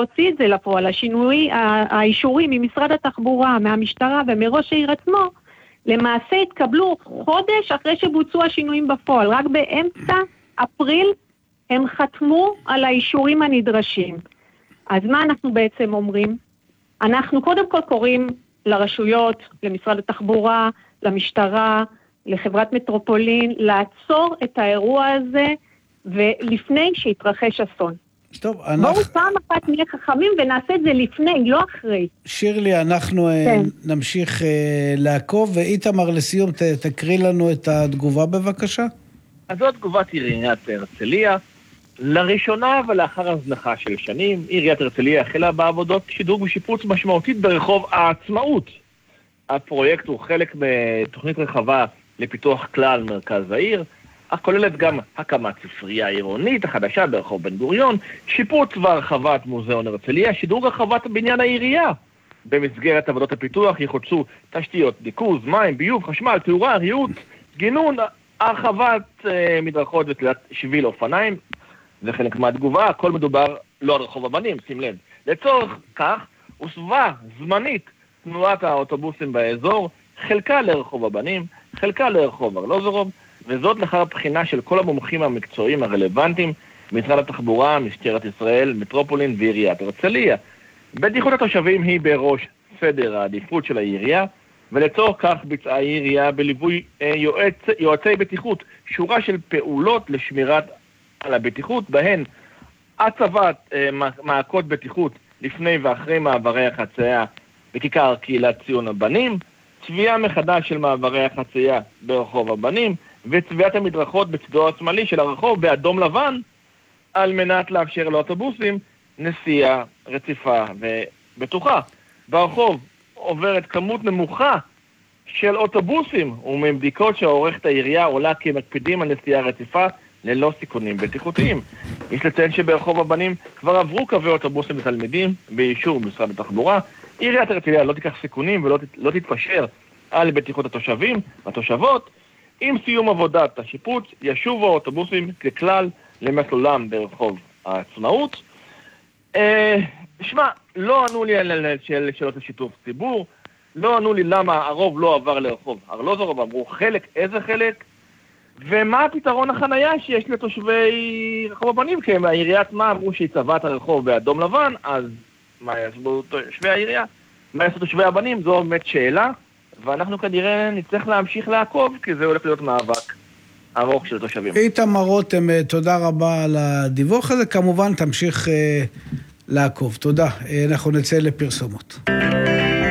להוציא את זה לפועל, האישורים ממשרד התחבורה, מהמשטרה ומראש העיר עצמו, למעשה התקבלו חודש אחרי שבוצעו השינויים בפועל. רק באמצע אפריל הם חתמו על האישורים הנדרשים. אז מה אנחנו בעצם אומרים? אנחנו קודם כל קוראים לרשויות, למשרד התחבורה, למשטרה, לחברת מטרופולין, לעצור את האירוע הזה, ולפני שיתרחש אסון. טוב, בואו פעם אחת נהיה חכמים ונעשה את זה לפני, לא אחרי. שירלי, אנחנו נמשיך לעקוב, ואיתמר לסיום תקריא לנו את התגובה בבקשה. אז זו תגובת עיריית הרצליה. לראשונה ולאחר הזנחה של שנים, עיריית הרצליה החלה בעבודות שדרוג ושיפוץ משמעותית ברחוב העצמאות. הפרויקט הוא חלק בתוכנית רחבה לפיתוח כלל מרכז העיר, הכוללת גם הקמת ספרייה עירונית החדשה ברחוב בן גוריון, שיפוץ והרחבת מוזיאון הרצליה, שדרוג הרחבת בניין העירייה. במסגרת עבודות הפיתוח יחוצו תשתיות ניקוז, מים, ביוב, חשמל, תאורה, ריהוט, גינון, הרחבת מדרכות ותלת שביל אופניים. זה חלק מהתגובה, הכל מדובר לא על רחוב הבנים, שים לב. לצורך כך, הוסבה זמנית תנועת האוטובוסים באזור, חלקה לרחוב הבנים, חלקה לרחוב ארלוזורוב, וזאת לאחר בחינה של כל המומחים המקצועיים הרלוונטיים, משרד התחבורה, משטרת ישראל, מטרופולין ועיריית הרצליה. בטיחות התושבים היא בראש סדר העדיפות של העירייה, ולצורך כך ביצעה העירייה בליווי יועצי בטיחות, שורה של פעולות לשמירת על הבטיחות, בהן הצבת מעקות בטיחות לפני ואחרי מעברי החצייה בכיכר קהילת ציון הבנים, צביעה מחדש של מעברי החצייה ברחוב הבנים, וצביעת המדרכות בצדו השמאלי של הרחוב באדום לבן, על מנת לאפשר לאוטובוסים נסיעה רציפה ובטוחה. ברחוב עוברת כמות נמוכה של אוטובוסים, ומבדיקות שעורכת העירייה עולה כי מקפידים על נסיעה רציפה ללא סיכונים בטיחותיים. יש לציין שברחוב הבנים כבר עברו קווי אוטובוסים לתלמידים באישור משרד התחבורה. עיריית הרצליה לא תיקח סיכונים ולא תתפשר על בטיחות התושבים והתושבות. עם סיום עבודת השיפוץ ישובו האוטובוסים ככלל למסלולם ברחוב העצמאות. שמע, לא ענו לי על שאלות השיתוף ציבור, לא ענו לי למה הרוב לא עבר לרחוב ארלוזורוב, אמרו חלק, איזה חלק? ומה הפתרון החנייה שיש לתושבי רחוב הבנים? כי העירייה עצמה אמרו שהיא צבעה את הרחוב באדום לבן, אז מה יעשו תושבי העירייה? מה יעשו תושבי הבנים? זו באמת שאלה, ואנחנו כנראה נצטרך להמשיך לעקוב, כי זה הולך להיות מאבק ארוך של תושבים. איתמר רותם, תודה רבה על הדיווח הזה, כמובן תמשיך לעקוב. תודה, אנחנו נצא לפרסומות.